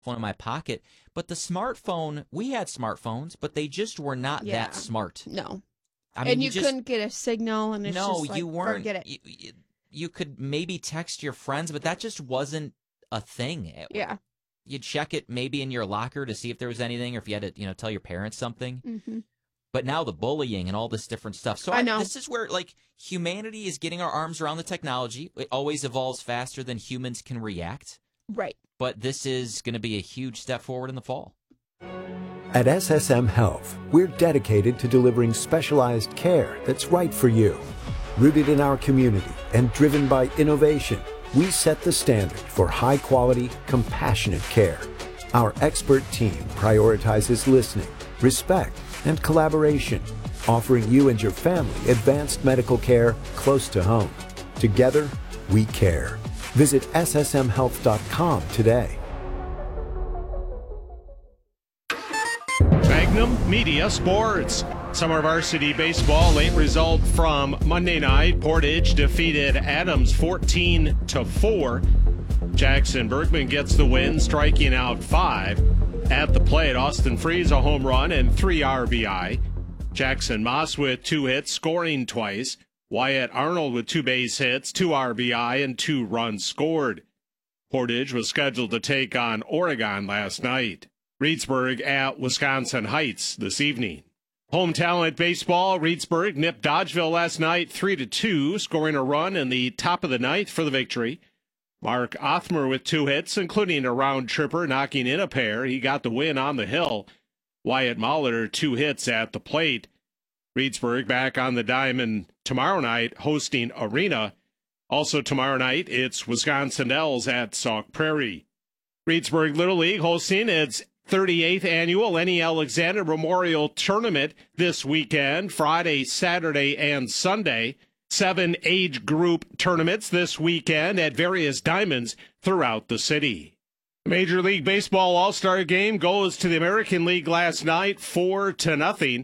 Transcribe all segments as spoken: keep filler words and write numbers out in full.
phone in my pocket. But the smartphone, we had smartphones, but they just were not Yeah. that smart. No. I mean, and you, you just, couldn't get a signal, and it's no, just like, you weren't. forget it. You, you, you could maybe text your friends, but that just wasn't a thing. It, Yeah. You'd check it maybe in your locker to see if there was anything, or if you had to, you know, tell your parents something. Mm-hmm. But now the bullying and all this different stuff. So I I, know. this is where, like, humanity is getting our arms around the technology. It always evolves faster than humans can react. Right. But this is going to be a huge step forward in the fall. At S S M Health, we're dedicated to delivering specialized care that's right for you. Rooted in our community and driven by innovation, we set the standard for high-quality, compassionate care. Our expert team prioritizes listening, respect, and collaboration, offering you and your family advanced medical care close to home. Together, we care. Visit S S M health dot com today. Magnum Media Sports. Summer varsity baseball late result from Monday night. Portage defeated Adams fourteen to four. Jackson Bergman gets the win, striking out five. At the plate, Austin Freeze a home run and three R B I. Jackson Moss with two hits, scoring twice. Wyatt Arnold with two base hits, two R B I, and two runs scored. Portage was scheduled to take on Oregon last night. Reedsburg at Wisconsin Heights this evening. Home talent baseball, Reedsburg nipped Dodgeville last night three to two, scoring a run in the top of the ninth for the victory. Mark Othmer with two hits, including a round tripper, knocking in a pair. He got the win on the hill. Wyatt Mahler, two hits at the plate. Reedsburg back on the diamond tomorrow night, hosting Arena. Also tomorrow night, it's Wisconsin Dells at Sauk Prairie. Reedsburg Little League hosting its thirty-eighth annual Lenny Alexander Memorial Tournament this weekend, Friday, Saturday, and Sunday. Seven age group tournaments this weekend at various diamonds throughout the city. Major League Baseball All-Star Game goes to the American League last night, four to nothing.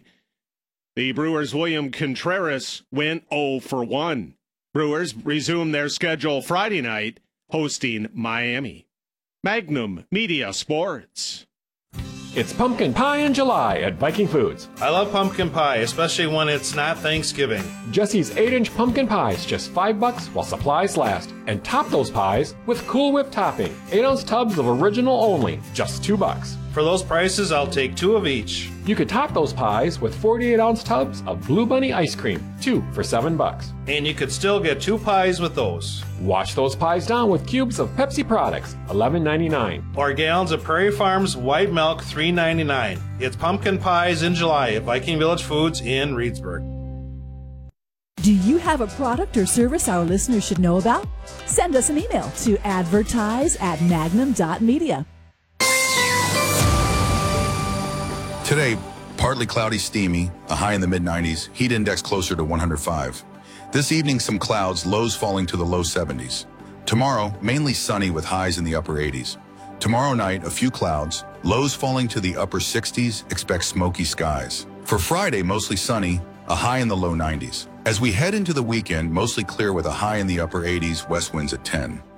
The Brewers' William Contreras went oh for one. Brewers resume their schedule Friday night, hosting Miami. Magnum Media Sports. It's pumpkin pie in July at Viking Foods. I love pumpkin pie, especially when it's not Thanksgiving. Jesse's eight inch pumpkin pies, just five bucks while supplies last. And top those pies with Cool Whip topping. eight ounce tubs of original only, just two bucks. For those prices, I'll take two of each. You could top those pies with forty-eight ounce tubs of Blue Bunny ice cream, two for seven bucks. And you could still get two pies with those. Wash those pies down with cubes of Pepsi products, eleven ninety-nine. Or gallons of Prairie Farms white milk, three ninety-nine. It's pumpkin pies in July at Viking Village Foods in Reedsburg. Do you have a product or service our listeners should know about? Send us an email to advertise at magnum dot media. Today, partly cloudy, steamy, a high in the mid nineties, heat index closer to one hundred five. This evening, some clouds, lows falling to the low seventies. Tomorrow, mainly sunny with highs in the upper eighties. Tomorrow night, a few clouds, lows falling to the upper sixties, expect smoky skies. For Friday, mostly sunny, a high in the low nineties. As we head into the weekend, mostly clear with a high in the upper eighties, west winds at ten.